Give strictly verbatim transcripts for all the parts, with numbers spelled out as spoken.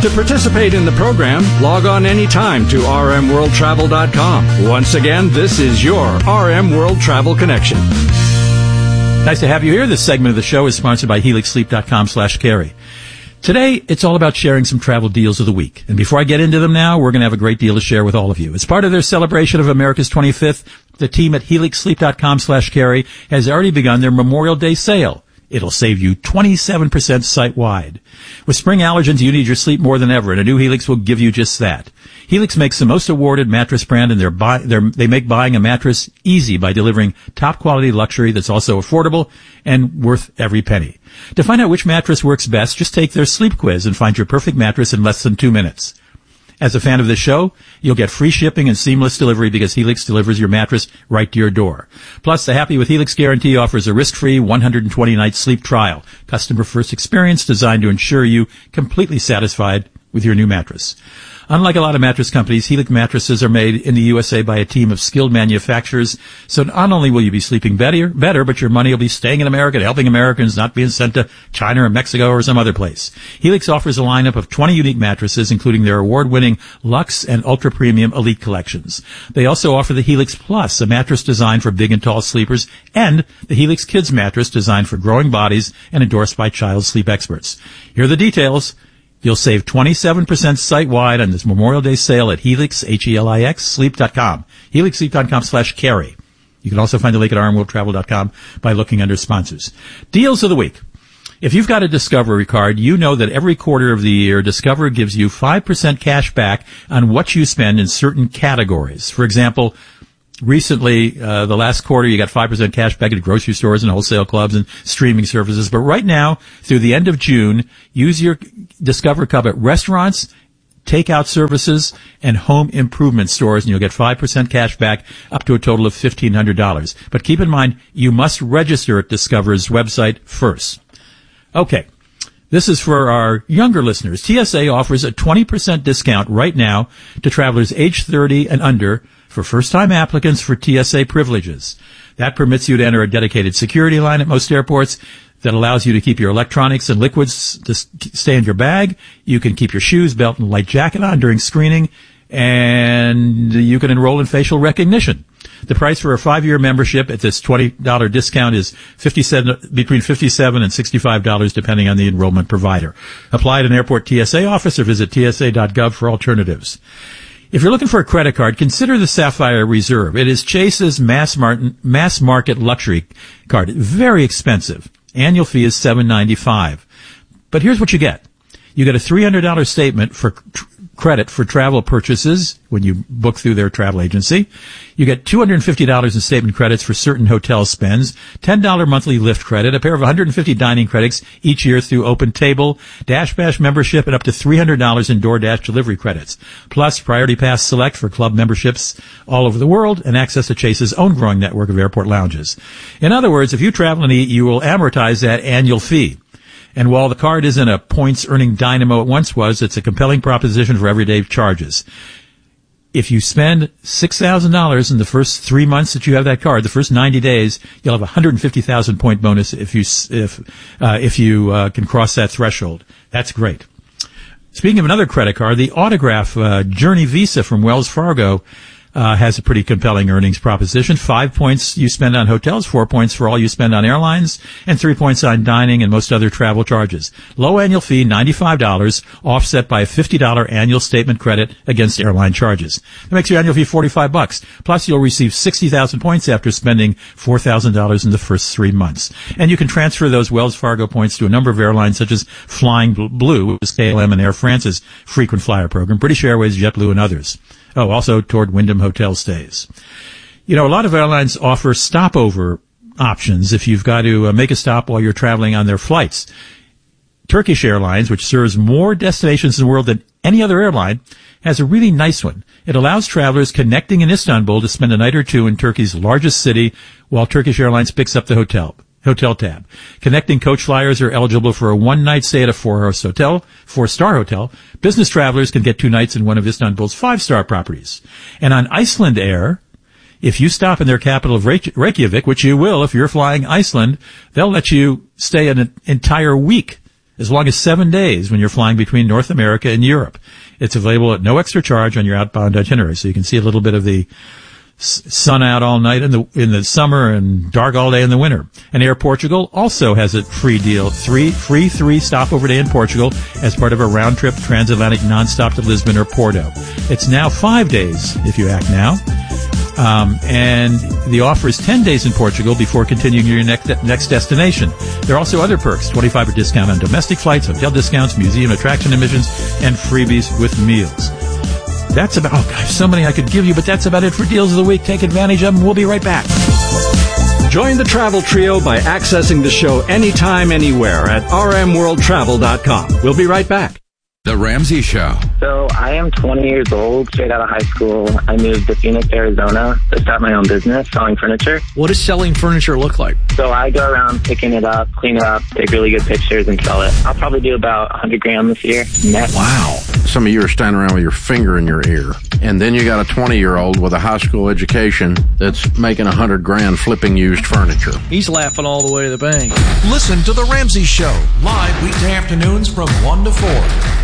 To participate in the program, log on anytime to r m world travel dot com. Once again, this is your R M World Travel Connection. Nice to have you here. This segment of the show is sponsored by helix sleep dot com slash carry. Today, it's all about sharing some travel deals of the week. And before I get into them now, we're going to have a great deal to share with all of you. As part of their celebration of America's twenty-fifth, the team at helix sleep dot com slash carry has already begun their Memorial Day sale. It'll save you twenty-seven percent site-wide. With spring allergens, you need your sleep more than ever, and a new Helix will give you just that. Helix makes the most awarded mattress brand, and they're buy, they're, they make buying a mattress easy by delivering top-quality luxury that's also affordable and worth every penny. To find out which mattress works best, just take their sleep quiz and find your perfect mattress in less than two minutes. As a fan of this show, you'll get free shipping and seamless delivery because Helix delivers your mattress right to your door. Plus, the Happy with Helix guarantee offers a risk-free one hundred twenty night sleep trial. Customer-first experience designed to ensure you completely satisfied with your new mattress. Unlike a lot of mattress companies, Helix mattresses are made in the U S A by a team of skilled manufacturers. So not only will you be sleeping better, better, but your money will be staying in America and helping Americans, not being sent to China or Mexico or some other place. Helix offers a lineup of twenty unique mattresses, including their award-winning Luxe and Ultra Premium Elite collections. They also offer the Helix Plus, a mattress designed for big and tall sleepers, and the Helix Kids mattress designed for growing bodies and endorsed by child sleep experts. Here are the details. You'll save twenty-seven percent site-wide on this Memorial Day sale at Helix, H E L I X, sleep dot com. helix sleep dot com slash carry. You can also find the link at r m world travel dot com by looking under sponsors. Deals of the week. If you've got a Discovery card, you know that every quarter of the year, Discover gives you five percent cash back on what you spend in certain categories. For example, recently, uh, the last quarter, you got five percent cash back at grocery stores and wholesale clubs and streaming services. But right now, through the end of June, use your Discover Cub at restaurants, takeout services, and home improvement stores, and you'll get five percent cash back up to a total of fifteen hundred dollars. But keep in mind, you must register at Discover's website first. Okay. This is for our younger listeners. T S A offers a twenty percent discount right now to travelers age thirty and under for first-time applicants for T S A privileges. That permits you to enter a dedicated security line at most airports that allows you to keep your electronics and liquids to stay in your bag. You can keep your shoes, belt, and light jacket on during screening, and you can enroll in facial recognition. The price for a five-year membership at this twenty dollars discount is fifty-seven, between fifty-seven dollars and sixty-five dollars, depending on the enrollment provider. Apply at an airport T S A office or visit T S A dot gov for alternatives. If you're looking for a credit card, consider the Sapphire Reserve. It is Chase's mass, mar- mass market luxury card. Very expensive. Annual fee is seven dollars and ninety-five cents. But here's what you get. You get a three hundred dollars statement for tr- credit for travel purchases when you book through their travel agency. You get two hundred fifty dollars in statement credits for certain hotel spends, ten dollars monthly Lyft credit, a pair of one hundred fifty dining credits each year through Open Table, Dash Bash membership, and up to three hundred dollars in DoorDash delivery credits. Plus, Priority Pass Select for club memberships all over the world and access to Chase's own growing network of airport lounges. In other words, if you travel and eat, you will amortize that annual fee. And while the card isn't a points-earning dynamo it once was, it's a compelling proposition for everyday charges. If you spend six thousand dollars in the first three months that you have that card, the first ninety days, you'll have a one hundred fifty thousand point bonus if you if uh, if you uh, can cross that threshold. That's great. Speaking of another credit card, the Autograph uh, Journey Visa from Wells Fargo Uh, has a pretty compelling earnings proposition. Five points you spend on hotels, four points for all you spend on airlines, and three points on dining and most other travel charges. Low annual fee, ninety-five dollars, offset by a fifty dollars annual statement credit against airline charges. That makes your annual fee forty-five bucks. Plus, you'll receive sixty thousand points after spending four thousand dollars in the first three months. And you can transfer those Wells Fargo points to a number of airlines such as Flying Blue, which is K L M and Air France's frequent flyer program, British Airways, JetBlue, and others. Oh, also toward Wyndham hotel stays. You know, a lot of airlines offer stopover options if you've got to uh, make a stop while you're traveling on their flights. Turkish Airlines, which serves more destinations in the world than any other airline, has a really nice one. It allows travelers connecting in Istanbul to spend a night or two in Turkey's largest city while Turkish Airlines picks up the hotel. Hotel tab. Connecting coach flyers are eligible for a one-night stay at a four-house hotel, four-star hotel. Business travelers can get two nights in one of Istanbul's five-star properties. And on Iceland Air, if you stop in their capital of Reykjavik, which you will if you're flying Iceland, they'll let you stay an entire week as long as seven days when you're flying between North America and Europe. It's available at no extra charge on your outbound itinerary, so you can see a little bit of the sun out all night in the in the summer and dark all day in the winter. And Air Portugal also has a free deal, three free three stopover day in Portugal as part of a round trip transatlantic nonstop to Lisbon or Porto. It's now five days if you act now. Um, and the offer is ten days in Portugal before continuing your next next destination. There are also other perks, twenty-five percent discount on domestic flights, hotel discounts, museum attraction admissions, and freebies with meals. That's about, oh gosh, so many I could give you, but that's about it for Deals of the Week. Take advantage of them. We'll be right back. Join the Travel Trio by accessing the show anytime, anywhere at r m world travel dot com. We'll be right back. The Ramsey Show. So I am twenty years old, straight out of high school. I moved to Phoenix, Arizona to start my own business selling furniture. What does selling furniture look like? So I go around picking it up, clean it up, take really good pictures and sell it. I'll probably do about one hundred grand this year net. Wow. Some of you are standing around with your finger in your ear. And then you got a twenty-year-old with a high school education that's making one hundred grand flipping used furniture. He's laughing all the way to the bank. Listen to The Ramsey Show, live weekday afternoons from one to four.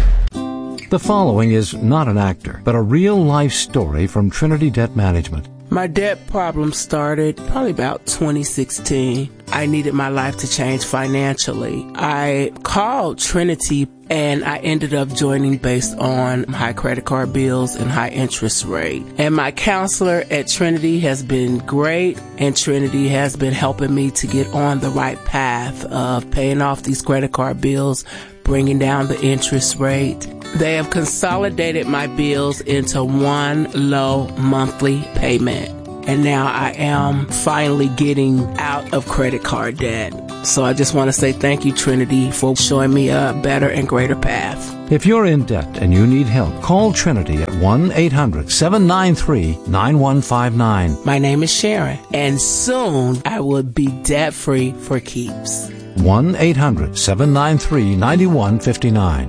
The following is not an actor, but a real-life story from Trinity Debt Management. My debt problem started probably about twenty sixteen. I needed my life to change financially. I called Trinity and I ended up joining based on high credit card bills and high interest rate. And my counselor at Trinity has been great, and Trinity has been helping me to get on the right path of paying off these credit card bills, bringing down the interest rate. They have consolidated my bills into one low monthly payment. And now I am finally getting out of credit card debt. So I just want to say thank you, Trinity, for showing me a better and greater path. If you're in debt and you need help, call Trinity at one eight hundred seven nine three nine one five nine. My name is Sharon, and soon I will be debt-free for keeps. one eight hundred seven nine three nine one five nine.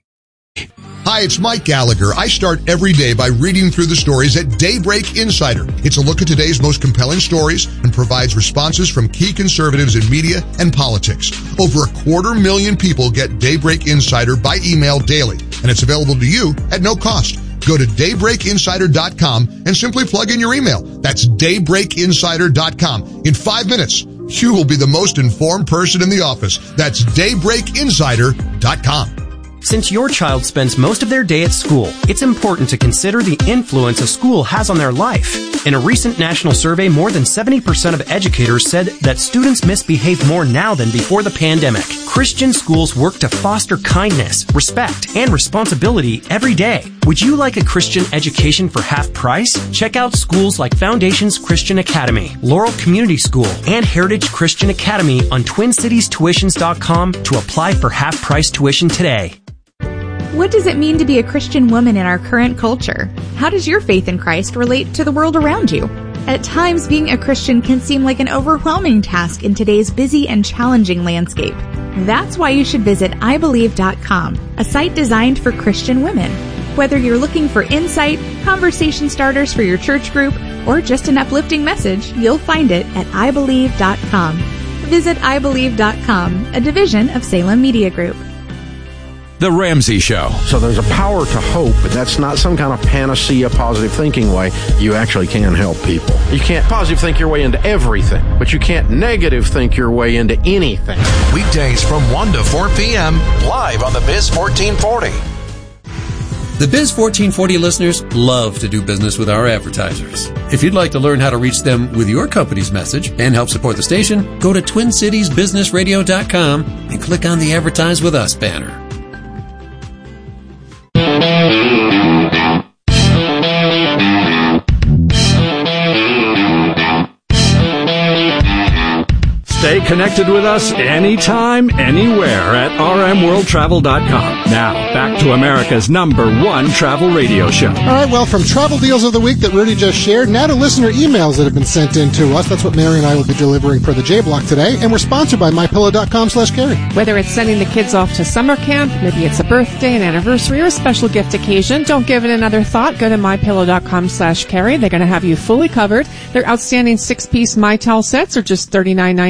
Hi, it's Mike Gallagher. I start every day by reading through the stories at Daybreak Insider. It's a look at today's most compelling stories and provides responses from key conservatives in media and politics. Over a quarter million people get Daybreak Insider by email daily, and it's available to you at no cost. Go to daybreak insider dot com and simply plug in your email. That's daybreak insider dot com. In five minutes, you will be the most informed person in the office. That's daybreak insider dot com. Since your child spends most of their day at school, it's important to consider the influence a school has on their life. In a recent national survey, more than seventy percent of educators said that students misbehave more now than before the pandemic. Christian schools work to foster kindness, respect, and responsibility every day. Would you like a Christian education for half price? Check out schools like Foundations Christian Academy, Laurel Community School, and Heritage Christian Academy on twin cities tuitions dot com to apply for half price tuition today. What does it mean to be a Christian woman in our current culture? How does your faith in Christ relate to the world around you? At times, being a Christian can seem like an overwhelming task in today's busy and challenging landscape. That's why you should visit i believe dot com, a site designed for Christian women. Whether you're looking for insight, conversation starters for your church group, or just an uplifting message, you'll find it at i believe dot com. Visit i believe dot com, a division of Salem Media Group. The Ramsey Show. So there's a power to hope, but that's not some kind of panacea, positive thinking way. You actually can help people. You can't positive think your way into everything, but you can't negative think your way into anything. Weekdays from one to four p.m. live on the Biz fourteen forty. The Biz fourteen forty listeners love to do business with our advertisers. If you'd like to learn how to reach them with your company's message and help support the station, go to twin cities business radio dot com and click on the Advertise With Us banner. Stay connected with us anytime, anywhere at r m world travel dot com. Now, back to America's number one travel radio show. All right, well, from travel deals of the week that Rudy just shared, now to listener emails that have been sent in to us. That's what Mary and I will be delivering for the J-Block today, and we're sponsored by my pillow dot com slash Carrie. Whether it's sending the kids off to summer camp, maybe it's a birthday, an anniversary, or a special gift occasion, don't give it another thought. Go to my pillow dot com slash Carrie. They're going to have you fully covered. Their outstanding six-piece My Towel sets are just thirty-nine ninety-eight.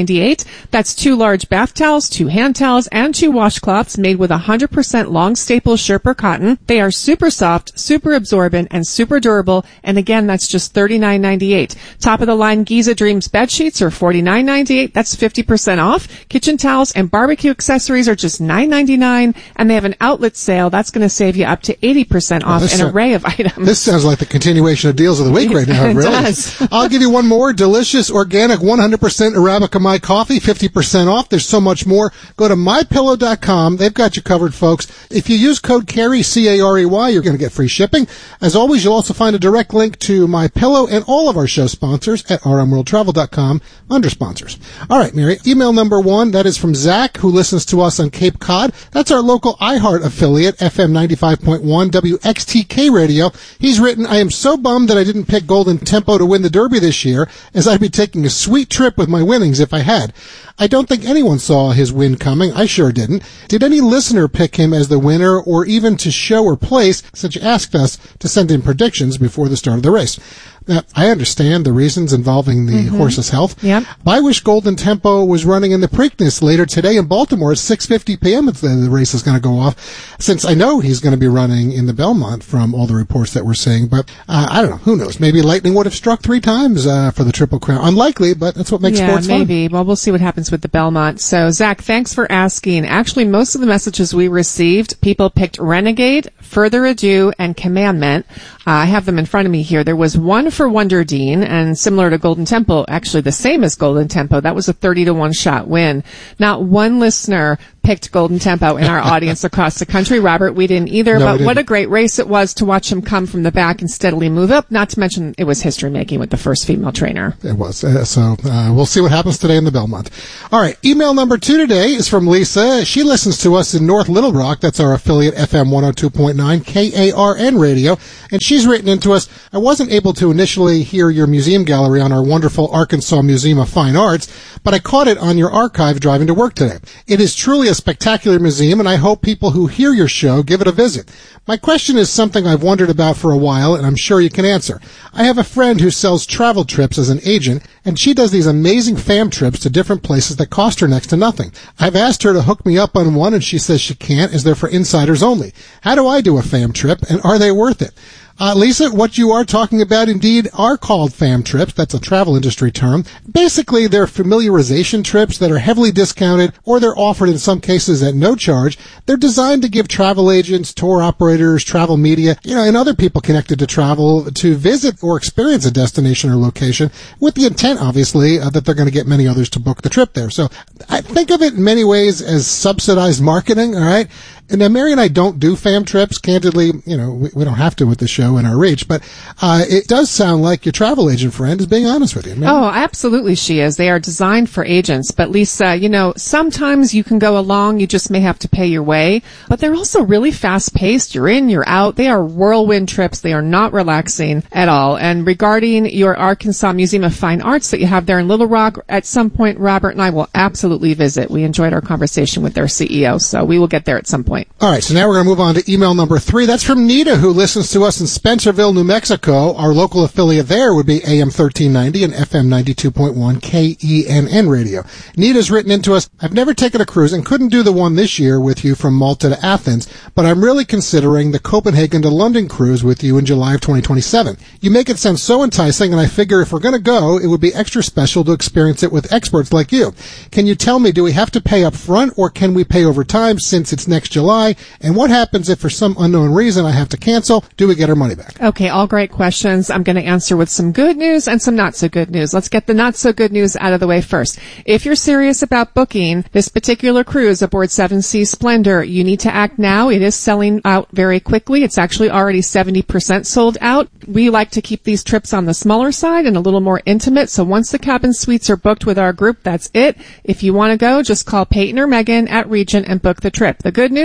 That's two large bath towels, two hand towels, and two washcloths made with one hundred percent long staple Sherpa cotton. They are super soft, super absorbent, and super durable. And again, that's just thirty-nine ninety-eight. Top of the line Giza Dreams bed sheets are forty-nine ninety-eight. That's fifty percent off. Kitchen towels and barbecue accessories are just nine ninety-nine. And they have an outlet sale. That's going to save you up to eighty percent off well, an sound, array of items. This sounds like the continuation of deals of the week right now. It really. does. I'll give you one more. Delicious, organic, one hundred percent Arabica My Coffee, fifty percent off. There's so much more. Go to my pillow dot com. They've got you covered, folks. If you use code CAREY, C A R E Y, you're going to get free shipping. As always, you'll also find a direct link to MyPillow and all of our show sponsors at r m world travel dot com under sponsors. All right, Mary, email number one, that is from Zach, who listens to us on Cape Cod. That's our local iHeart affiliate, F M ninety-five point one, W X T K Radio. He's written, I am so bummed that I didn't pick Golden Tempo to win the Derby this year, as I'd be taking a sweet trip with my winnings if I had. I don't think anyone saw his win coming. I sure didn't. Did any listener pick him as the winner or even to show or place, since you asked us to send in predictions before the start of the race? Now, I understand the reasons involving the mm-hmm. horse's health. Yep. I wish Golden Tempo was running in the Preakness later today in Baltimore at six fifty p.m. The, the race is going to go off, since I know he's going to be running in the Belmont from all the reports that we're seeing. But uh, I don't know. Who knows? Maybe lightning would have struck three times uh, for the Triple Crown. Unlikely, but that's what makes yeah, sports fun. Yeah, maybe. Well, we'll see what happens with the Belmont. So, Zach, thanks for asking. Actually, most of the messages we received, people picked Renegade, Further Ado, and Commandment. Uh, I have them in front of me here. There was one for Wonder Dean, and similar to Golden Tempo, actually the same as Golden Tempo. That was a thirty to one shot win. Not one listener picked Golden Tempo in our audience across the country. Robert, we didn't either, no, but didn't. What a great race it was to watch him come from the back and steadily move up, not to mention it was history-making with the first female trainer. It was. Uh, so uh, we'll see what happens today in the Belmont. All right, email number two today is from Lisa. She listens to us in North Little Rock. That's our affiliate, F M one oh two point nine, K A R N Radio. And she's written into us, I wasn't able to initially hear your museum gallery on our wonderful Arkansas Museum of Fine Arts, but I caught it on your archive driving to work today. It is truly a spectacular museum, and I hope people who hear your show give it a visit. My question is something I've wondered about for a while, and I'm sure you can answer. I have a friend who sells travel trips as an agent, and she does these amazing fam trips to different places that cost her next to nothing. I've asked her to hook me up on one, and she says she can't, as they're for insiders only. How do I do a fam trip, and are they worth it? Uh, Lisa, what you are talking about indeed are called fam trips. That's a travel industry term. Basically, they're familiarization trips that are heavily discounted, or they're offered in some cases at no charge. They're designed to give travel agents, tour operators, travel media, you know, and other people connected to travel to visit or experience a destination or location with the intent, obviously, uh, that they're going to get many others to book the trip there. So I think of it in many ways as subsidized marketing, all right? And now, Mary and I don't do fam trips. Candidly, you know, we, we don't have to with the show in our reach, but uh, it does sound like your travel agent friend is being honest with you. Mary? Oh, absolutely she is. They are designed for agents. But Lisa, you know, sometimes you can go along, you just may have to pay your way, but they're also really fast paced. You're in, you're out. They are whirlwind trips. They are not relaxing at all. And regarding your Arkansas Museum of Fine Arts that you have there in Little Rock, at some point, Robert and I will absolutely visit. We enjoyed our conversation with their C E O, so we will get there at some point. All right, so now we're going to move on to email number three. That's from Nita, who listens to us in Spencerville, New Mexico. Our local affiliate there would be A M thirteen ninety and F M ninety-two point one K E N N Radio. Nita's written into us, I've never taken a cruise and couldn't do the one this year with you from Malta to Athens, but I'm really considering the Copenhagen to London cruise with you in July of twenty twenty-seven. You make it sound so enticing, and I figure if we're going to go, it would be extra special to experience it with experts like you. Can you tell me, do we have to pay up front, or can we pay over time since it's next July? And what happens if for some unknown reason I have to cancel? Do we get our money back? Okay, all great questions. I'm going to answer with some good news and some not so good news. Let's get the not so good news out of the way first. If you're serious about booking this particular cruise aboard Seven Seas Splendor, you need to act now. It is selling out very quickly. It's actually already seventy percent sold out. We like to keep these trips on the smaller side and a little more intimate. So once the cabin suites are booked with our group, that's it. If you want to go, just call Peyton or Megan at Regent and book the trip. The good news,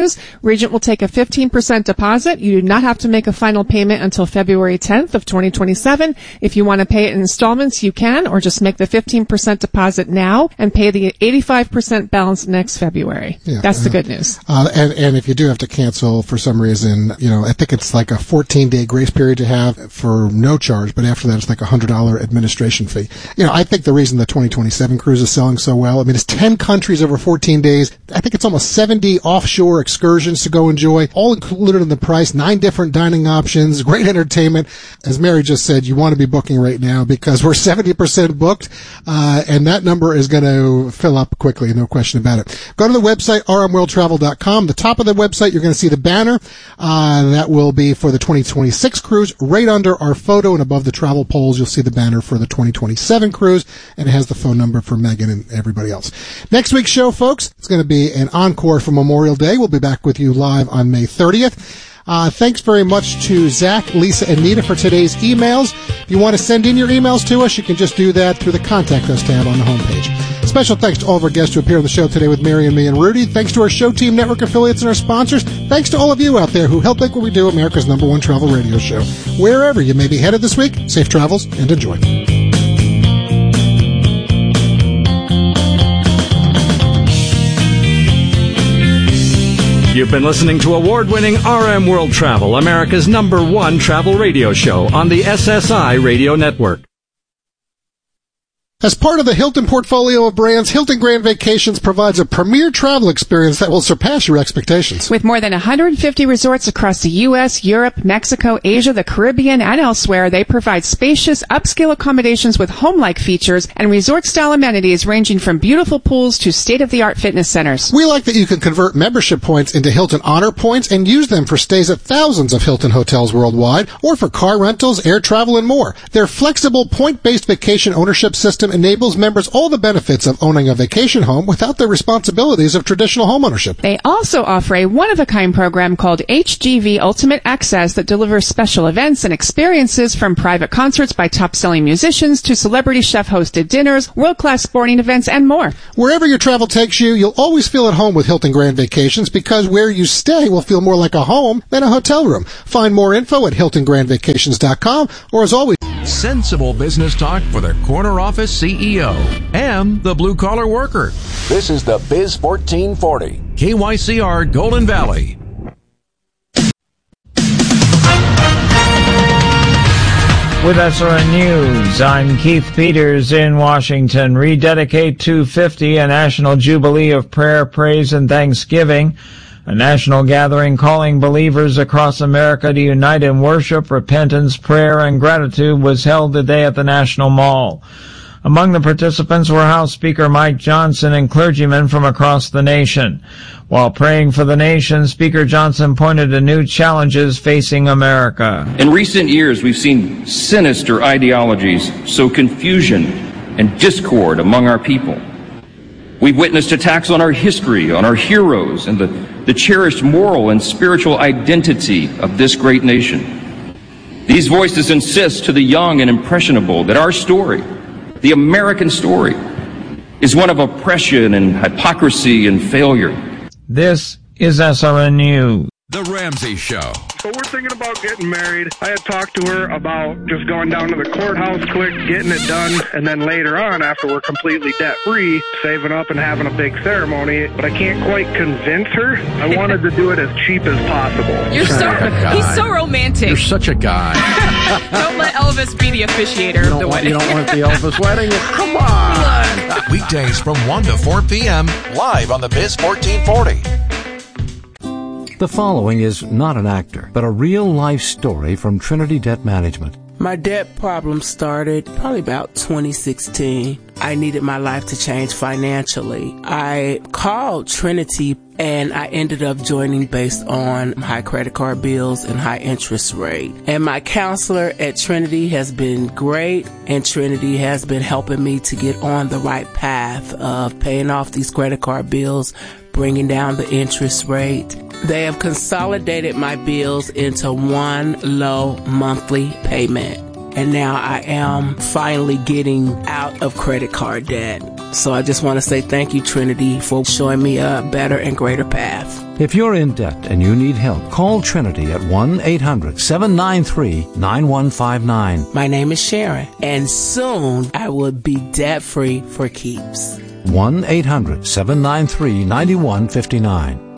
news. Regent will take a fifteen percent deposit. You do not have to make a final payment until February tenth of twenty twenty-seven. If you want to pay it in installments, you can, or just make the fifteen percent deposit now and pay the eighty-five percent balance next February. Yeah, That's uh, the good news. Uh, and, and if you do have to cancel for some reason, you know, I think it's like a fourteen day grace period to have for no charge, but after that it's like a one hundred dollars administration fee. You know, I think the reason the twenty twenty-seven cruise is selling so well, I mean, it's ten countries over fourteen days. I think it's almost seventy offshore excursions to go enjoy, all included in the price, nine different dining options, great entertainment. As Mary just said, you want to be booking right now because we're seventy percent booked, uh, and that number is going to fill up quickly, no question about it. Go to the website, r m world travel dot com. The top of the website, you're going to see the banner. Uh, that will be for the twenty twenty-six cruise. Right under our photo and above the travel polls, you'll see the banner for the twenty twenty-seven cruise, and it has the phone number for Megan and everybody else. Next week's show, folks, it's going to be an encore for Memorial Day. We'll be back with you live on May thirtieth. Uh, thanks very much to Zach, Lisa, and Nita for today's emails. If you want to send in your emails to us, you can just do that through the Contact Us tab on the homepage. Special thanks to all of our guests who appear on the show today with Mary and me and Rudy. Thanks to our Show Team Network affiliates and our sponsors. Thanks to all of you out there who help make what we do America's number one travel radio show. Wherever you may be headed this week, safe travels and enjoy. You've been listening to award-winning R M World Travel, America's number one travel radio show on the S S I Radio Network. As part of the Hilton portfolio of brands, Hilton Grand Vacations provides a premier travel experience that will surpass your expectations. With more than one hundred fifty resorts across the U S, Europe, Mexico, Asia, the Caribbean, and elsewhere, they provide spacious, upscale accommodations with home-like features and resort-style amenities ranging from beautiful pools to state-of-the-art fitness centers. We like that you can convert membership points into Hilton Honor Points and use them for stays at thousands of Hilton hotels worldwide, or for car rentals, air travel, and more. Their flexible, point-based vacation ownership system enables members all the benefits of owning a vacation home without the responsibilities of traditional homeownership. They also offer a one-of-a-kind program called H G V Ultimate Access that delivers special events and experiences from private concerts by top-selling musicians to celebrity chef-hosted dinners, world-class sporting events, and more. Wherever your travel takes you, you'll always feel at home with Hilton Grand Vacations because where you stay will feel more like a home than a hotel room. Find more info at hilton grand vacations dot com, or as always, sensible business talk for the corner office C E O and the blue-collar worker. This is the Biz fourteen forty, K Y C R Golden Valley. With S R N News, I'm Keith Peters in Washington. Rededicate two fifty, a national jubilee of prayer, praise, and thanksgiving. A national gathering calling believers across America to unite in worship, repentance, prayer, and gratitude was held today at the National Mall. Among the participants were House Speaker Mike Johnson and clergymen from across the nation. While praying for the nation, Speaker Johnson pointed to new challenges facing America. In recent years, we've seen sinister ideologies sow confusion and discord among our people. We've witnessed attacks on our history, on our heroes, and the, the cherished moral and spiritual identity of this great nation. These voices insist to the young and impressionable that our story, the American story, is one of oppression and hypocrisy and failure. This is S R N News. The Ramsey Show. So we're thinking about getting married. I had talked to her about just going down to the courthouse quick, getting it done, and then later on, after we're completely debt-free, saving up and having a big ceremony. But I can't quite convince her. I wanted to do it as cheap as possible. You're so, he's so romantic. You're such a guy. Don't let Elvis be the officiator of the want, wedding. You don't want the Elvis wedding? Come on. Weekdays from one to four p.m. live on the Biz fourteen forty. The following is not an actor, but a real-life story from Trinity Debt Management. My debt problem started probably about twenty sixteen. I needed my life to change financially. I called Trinity and I ended up joining based on high credit card bills and high interest rate. And my counselor at Trinity has been great, and Trinity has been helping me to get on the right path of paying off these credit card bills, bringing down the interest rate. They have consolidated my bills into one low monthly payment. And now I am finally getting out of credit card debt. So I just want to say thank you, Trinity, for showing me a better and greater path. If you're in debt and you need help, call Trinity at one eight hundred seven nine three nine one five nine. My name is Sharon, and soon I will be debt-free for keeps. one eight hundred seven nine three nine one five nine.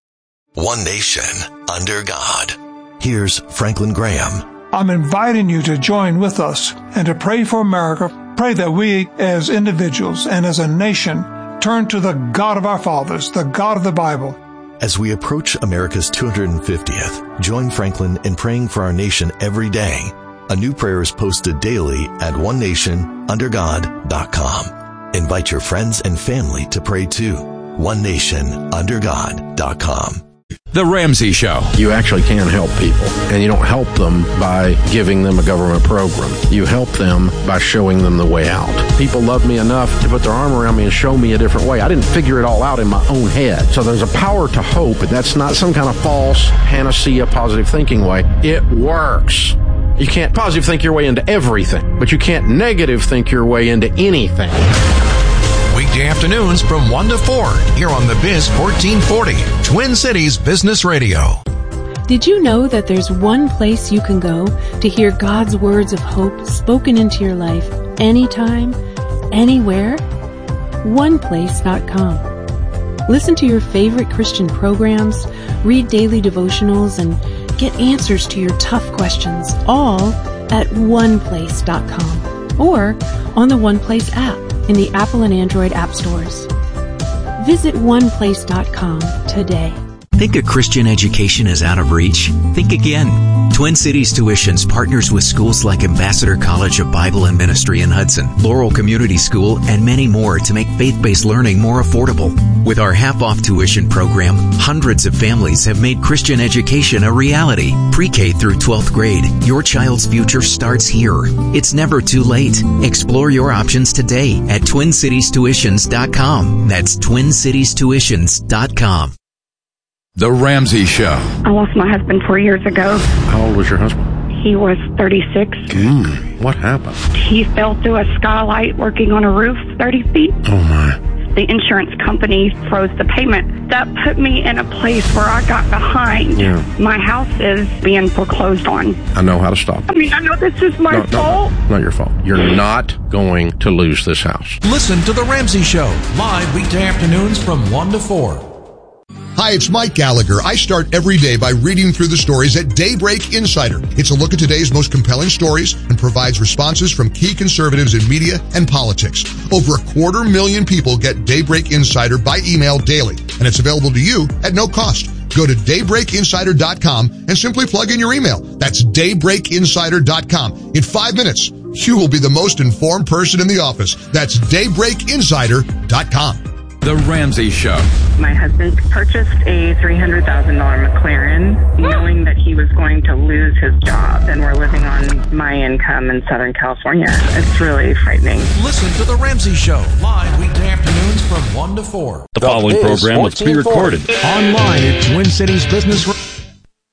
One nation under God. Here's Franklin Graham. I'm inviting you to join with us and to pray for America. Pray that we as individuals and as a nation turn to the God of our fathers, the God of the Bible. As we approach America's two hundred fiftieth, join Franklin in praying for our nation every day. A new prayer is posted daily at one nation under god dot com. Invite your friends and family to pray too. one nation under god dot com. The Ramsey Show. You actually can help people, and you don't help them by giving them a government program. You help them by showing them the way out. People love me enough to put their arm around me and show me a different way. I didn't figure it all out in my own head. So there's a power to hope, and that's not some kind of false panacea positive thinking way. It works. You can't positive think your way into everything, but you can't negative think your way into anything. Weekday afternoons from one to four here on the Biz fourteen forty, Twin Cities Business Radio. Did you know that there's one place you can go to hear God's words of hope spoken into your life anytime, anywhere? one place dot com. Listen to your favorite Christian programs, read daily devotionals, and get answers to your tough questions, all at one place dot com or on the OnePlace app in the Apple and Android app stores. Visit one place dot com today. Think a Christian education is out of reach? Think again. Twin Cities Tuitions partners with schools like Ambassador College of Bible and Ministry in Hudson, Laurel Community School, and many more to make faith-based learning more affordable. With our half-off tuition program, hundreds of families have made Christian education a reality. Pre-K through twelfth grade, your child's future starts here. It's never too late. Explore your options today at twin cities tuitions dot com. That's twin cities tuitions dot com. The Ramsey Show. I lost my husband four years ago. How old was your husband? He was thirty-six. Mm, what happened? He fell through a skylight working on a roof thirty feet. Oh, my. The insurance company froze the payment. That put me in a place where I got behind. Yeah. My house is being foreclosed on. I know how to stop it. I mean, I know this is my no, fault. No, no, not your fault. You're not going to lose this house. Listen to The Ramsey Show, live weekday afternoons from one to four. Hi, it's Mike Gallagher. I start every day by reading through the stories at Daybreak Insider. It's a look at today's most compelling stories and provides responses from key conservatives in media and politics. Over a quarter million people get Daybreak Insider by email daily, and it's available to you at no cost. Go to daybreak insider dot com and simply plug in your email. That's daybreak insider dot com. In five minutes, you will be the most informed person in the office. That's daybreak insider dot com. The Ramsey Show. My husband purchased a three hundred thousand dollars McLaren, knowing that he was going to lose his job, and we're living on my income in Southern California. It's really frightening. Listen to The Ramsey Show, live weekday afternoons from one to four. The following program was pre-recorded online at Twin Cities Business Radio.